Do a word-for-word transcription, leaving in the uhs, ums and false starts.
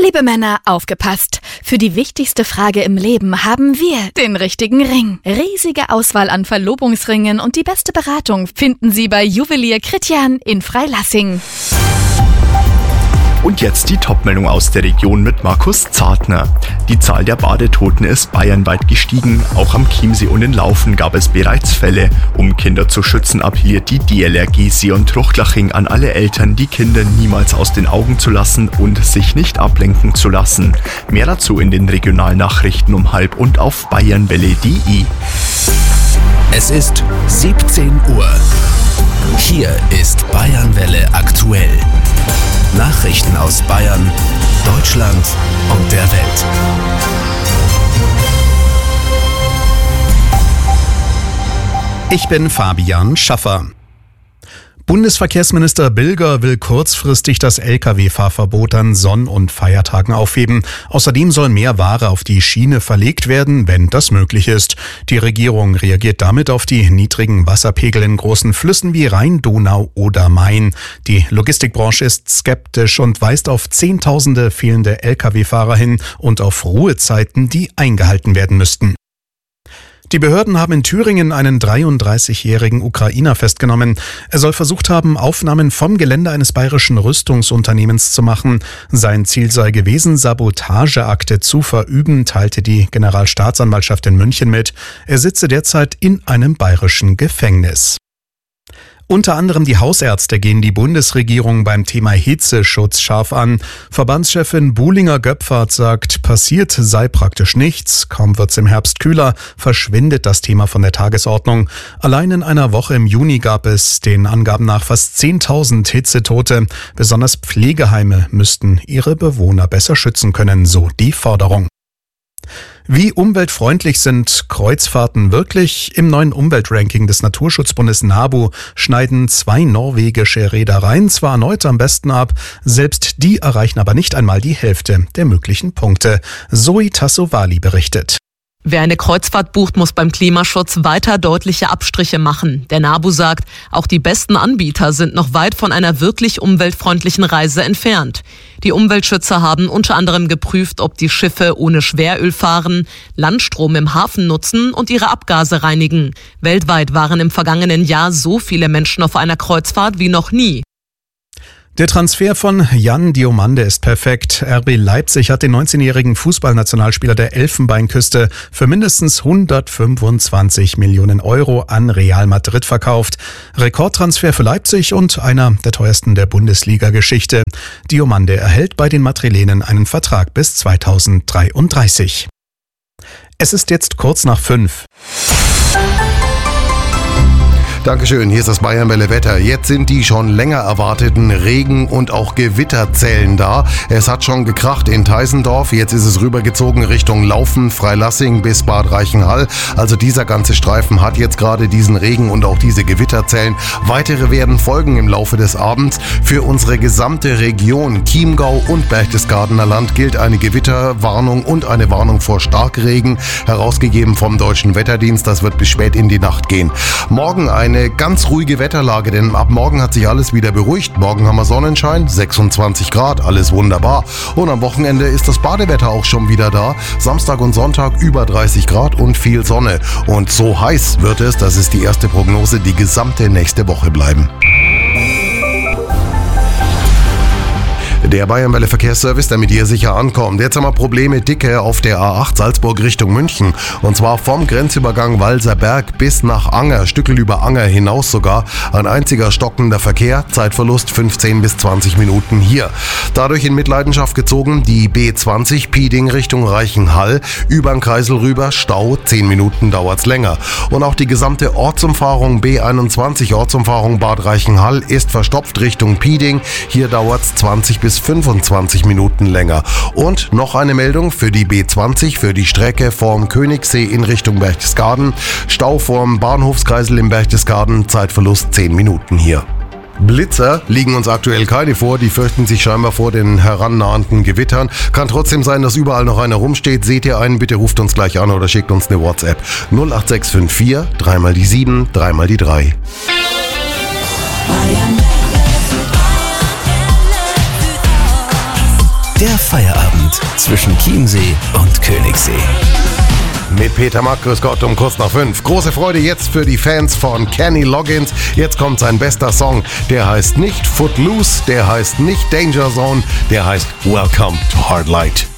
Liebe Männer, aufgepasst! Für die wichtigste Frage im Leben haben wir den richtigen Ring. Riesige Auswahl an Verlobungsringen und die beste Beratung finden Sie bei Juwelier Kritjan in Freilassing. Und jetzt die Topmeldung aus der Region mit Markus Zartner. Die Zahl der Badetoten ist bayernweit gestiegen. Auch am Chiemsee und in Laufen gab es bereits Fälle. Um Kinder zu schützen, appelliert die D L R G Sion Truchlaching an alle Eltern, die Kinder niemals aus den Augen zu lassen und sich nicht ablenken zu lassen. Mehr dazu in den Regionalnachrichten um halb und auf bayernwelle punkt de. Es ist siebzehn Uhr. Hier ist Bayernwelle aktuell. Nachrichten aus Bayern, Deutschland und der Welt. Ich bin Fabian Schaffer. Bundesverkehrsminister Bilger will kurzfristig das L K W-Fahrverbot an Sonn- und Feiertagen aufheben. Außerdem soll mehr Ware auf die Schiene verlegt werden, wenn das möglich ist. Die Regierung reagiert damit auf die niedrigen Wasserpegel in großen Flüssen wie Rhein, Donau oder Main. Die Logistikbranche ist skeptisch und weist auf Zehntausende fehlende L K W-Fahrer hin und auf Ruhezeiten, die eingehalten werden müssten. Die Behörden haben in Thüringen einen dreiunddreißigjährigen Ukrainer festgenommen. Er soll versucht haben, Aufnahmen vom Gelände eines bayerischen Rüstungsunternehmens zu machen. Sein Ziel sei gewesen, Sabotageakte zu verüben, teilte die Generalstaatsanwaltschaft in München mit. Er sitze derzeit in einem bayerischen Gefängnis. Unter anderem die Hausärzte gehen die Bundesregierung beim Thema Hitzeschutz scharf an. Verbandschefin Buhlinger-Göpfert sagt, passiert sei praktisch nichts. Kaum wird's im Herbst kühler, verschwindet das Thema von der Tagesordnung. Allein in einer Woche im Juni gab es den Angaben nach fast zehntausend Hitzetote. Besonders Pflegeheime müssten ihre Bewohner besser schützen können, so die Forderung. Wie umweltfreundlich sind Kreuzfahrten wirklich? Im neuen Umweltranking des Naturschutzbundes NABU schneiden zwei norwegische Reedereien zwar erneut am besten ab, selbst die erreichen aber nicht einmal die Hälfte der möglichen Punkte. Zoe Tassovali berichtet. Wer eine Kreuzfahrt bucht, muss beim Klimaschutz weiter deutliche Abstriche machen. Der NABU sagt, auch die besten Anbieter sind noch weit von einer wirklich umweltfreundlichen Reise entfernt. Die Umweltschützer haben unter anderem geprüft, ob die Schiffe ohne Schweröl fahren, Landstrom im Hafen nutzen und ihre Abgase reinigen. Weltweit waren im vergangenen Jahr so viele Menschen auf einer Kreuzfahrt wie noch nie. Der Transfer von Jan Diomande ist perfekt. R B Leipzig hat den neunzehnjährigen Fußballnationalspieler der Elfenbeinküste für mindestens hundertfünfundzwanzig Millionen Euro an Real Madrid verkauft. Rekordtransfer für Leipzig und einer der teuersten der Bundesliga-Geschichte. Diomande erhält bei den Madrilenen einen Vertrag bis zweitausenddreiunddreißig. Es ist jetzt kurz nach fünf. Dankeschön, hier ist das Bayernwelle Wetter. Jetzt sind die schon länger erwarteten Regen- und auch Gewitterzellen da. Es hat schon gekracht in Teisendorf, jetzt ist es rübergezogen Richtung Laufen, Freilassing bis Bad Reichenhall. Also dieser ganze Streifen hat jetzt gerade diesen Regen und auch diese Gewitterzellen. Weitere werden folgen im Laufe des Abends. Für unsere gesamte Region Chiemgau und Berchtesgadener Land gilt eine Gewitterwarnung und eine Warnung vor Starkregen, herausgegeben vom Deutschen Wetterdienst. Das wird bis spät in die Nacht gehen. Morgen ein Eine ganz ruhige Wetterlage, denn ab morgen hat sich alles wieder beruhigt. Morgen haben wir Sonnenschein, sechsundzwanzig Grad, alles wunderbar. Und am Wochenende ist das Badewetter auch schon wieder da. Samstag und Sonntag über dreißig Grad und viel Sonne. Und so heiß wird es, das ist die erste Prognose, die gesamte nächste Woche bleiben. Der Bayernwelle Verkehrsservice, damit ihr sicher ankommt. Jetzt haben wir Probleme dicke auf der A acht Salzburg Richtung München. Und zwar vom Grenzübergang Walserberg bis nach Anger, Stückel über Anger hinaus sogar. Ein einziger stockender Verkehr, Zeitverlust fünfzehn bis zwanzig Minuten hier. Dadurch in Mitleidenschaft gezogen die B zwanzig Pieding Richtung Reichenhall. Über den Kreisel rüber, Stau, zehn Minuten dauert's länger. Und auch die gesamte Ortsumfahrung B einundzwanzig, Ortsumfahrung Bad Reichenhall, ist verstopft Richtung Pieding. Hier dauert's zwanzig bis fünfundzwanzig Minuten länger. Und noch eine Meldung für die B zwanzig, für die Strecke vom Königssee in Richtung Berchtesgaden. Stau vorm Bahnhofskreisel in Berchtesgaden, Zeitverlust zehn Minuten hier. Blitzer liegen uns aktuell keine vor, die fürchten sich scheinbar vor den herannahenden Gewittern. Kann trotzdem sein, dass überall noch einer rumsteht. Seht ihr einen, bitte ruft uns gleich an oder schickt uns eine WhatsApp. null acht sechs fünf vier, dreimal die sieben, dreimal die drei. Der Feierabend zwischen Chiemsee und Königssee. Mit Peter Mack, grüß Gott, um kurz nach fünf. Große Freude jetzt für die Fans von Kenny Loggins. Jetzt kommt sein bester Song. Der heißt nicht Footloose, der heißt nicht Danger Zone, der heißt Welcome to Hard Light.